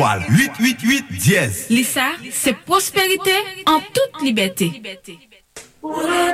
étoile 888 dièse. Lisa, c'est prospérité en toute liberté.